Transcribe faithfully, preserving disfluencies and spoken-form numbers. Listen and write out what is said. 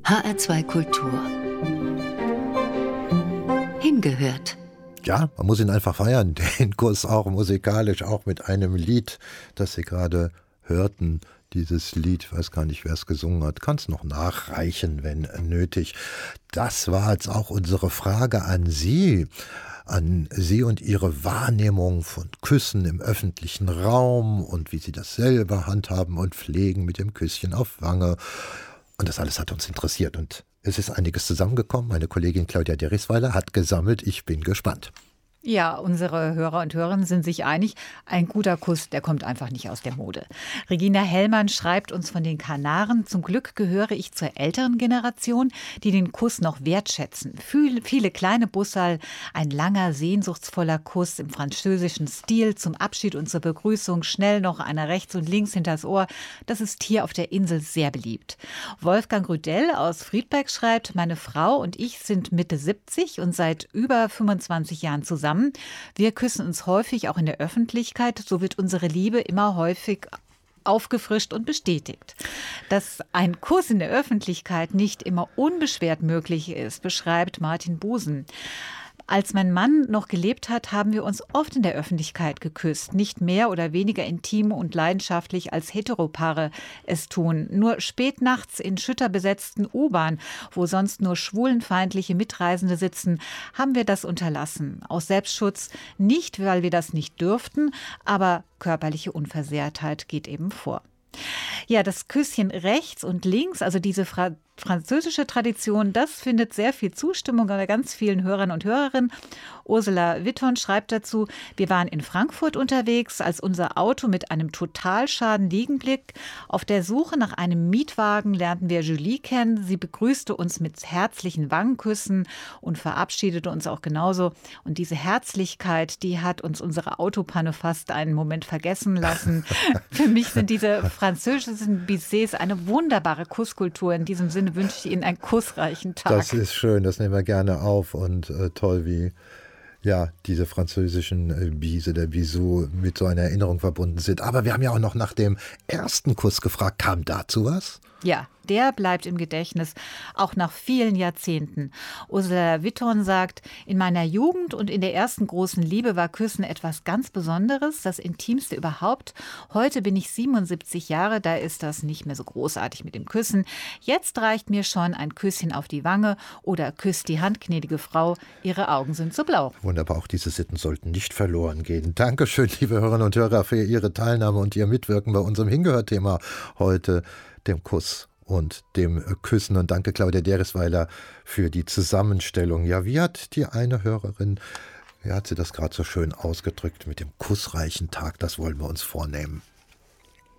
H R zwei Kultur. Hingehört. Ja, man muss ihn einfach feiern, den Kuss auch musikalisch, auch mit einem Lied, das Sie gerade hörten. Dieses Lied, ich weiß gar nicht, wer es gesungen hat, kann es noch nachreichen, wenn nötig. Das war jetzt auch unsere Frage an Sie, an Sie und Ihre Wahrnehmung von Küssen im öffentlichen Raum und wie Sie das selber handhaben und pflegen mit dem Küsschen auf Wange. Und das alles hat uns interessiert und es ist einiges zusammengekommen. Meine Kollegin Claudia Derrisweiler hat gesammelt. Ich bin gespannt. Ja, unsere Hörer und Hörerinnen sind sich einig, ein guter Kuss, der kommt einfach nicht aus der Mode. Regina Hellmann schreibt uns von den Kanaren: Zum Glück gehöre ich zur älteren Generation, die den Kuss noch wertschätzen. Viele, viele kleine Busserl, ein langer, sehnsuchtsvoller Kuss im französischen Stil zum Abschied und zur Begrüßung, schnell noch einer rechts und links hinters Ohr. Das ist hier auf der Insel sehr beliebt. Wolfgang Rüdell aus Friedberg schreibt: Meine Frau und ich sind Mitte siebzig und seit über fünfundzwanzig Jahren zusammen. Wir küssen uns häufig auch in der Öffentlichkeit, so wird unsere Liebe immer häufig aufgefrischt und bestätigt. Dass ein Kuss in der Öffentlichkeit nicht immer unbeschwert möglich ist, beschreibt Martin Busen. Als mein Mann noch gelebt hat, haben wir uns oft in der Öffentlichkeit geküsst. Nicht mehr oder weniger intim und leidenschaftlich als Heteropaare es tun. Nur spät nachts in schütterbesetzten U-Bahn, wo sonst nur schwulenfeindliche Mitreisende sitzen, haben wir das unterlassen. Aus Selbstschutz, nicht weil wir das nicht dürften, aber körperliche Unversehrtheit geht eben vor. Ja, das Küsschen rechts und links, also diese Fra- französische Tradition, das findet sehr viel Zustimmung bei ganz vielen Hörern und Hörerinnen. Ursula Witton schreibt dazu: Wir waren in Frankfurt unterwegs, als unser Auto mit einem Totalschaden liegen blieb. Auf der Suche nach einem Mietwagen lernten wir Julie kennen. Sie begrüßte uns mit herzlichen Wangenküssen und verabschiedete uns auch genauso. Und diese Herzlichkeit, die hat uns unsere Autopanne fast einen Moment vergessen lassen. Für mich sind diese französischen Bisets eine wunderbare Kusskultur. In diesem Sinne wünsche ich Ihnen einen kussreichen Tag. Das ist schön, das nehmen wir gerne auf und äh, toll, wie ja diese französischen äh, Bise, der Bisou mit so einer Erinnerung verbunden sind. Aber wir haben ja auch noch nach dem ersten Kuss gefragt. Kam dazu was? Ja, der bleibt im Gedächtnis, auch nach vielen Jahrzehnten. Ursula Witton sagt: In meiner Jugend und in der ersten großen Liebe war Küssen etwas ganz Besonderes, das Intimste überhaupt. Heute bin ich siebenundsiebzig Jahre, da ist das nicht mehr so großartig mit dem Küssen. Jetzt reicht mir schon ein Küsschen auf die Wange oder küsst die Hand, gnädige Frau, Ihre Augen sind so blau. Wunderbar, auch diese Sitten sollten nicht verloren gehen. Dankeschön, liebe Hörerinnen und Hörer, für Ihre Teilnahme und Ihr Mitwirken bei unserem Hingehört-Thema heute, dem Kuss und dem Küssen. Und danke, Claudia Derrisweiler, für die Zusammenstellung. Ja, wie hat die eine Hörerin, wie hat sie das gerade so schön ausgedrückt mit dem kussreichen Tag? Das wollen wir uns vornehmen.